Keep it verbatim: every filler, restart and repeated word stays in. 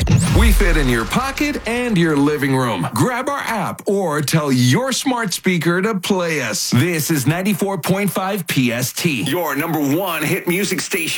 We fit in your pocket and your living room. Grab our app or tell your smart speaker to play us. This is ninety-four point five P S T, your number one hit music station.